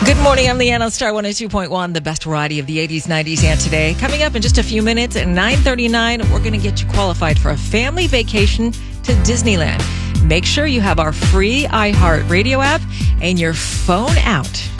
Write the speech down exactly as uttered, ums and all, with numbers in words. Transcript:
Good morning, I'm Leanna, Star one oh two point one, the best variety of the eighties, nineties, and today. Coming up in just a few minutes at nine thirty-nine, we're going to get you qualified for a family vacation to Disneyland. Make sure you have our free iHeart Radio app and your phone out.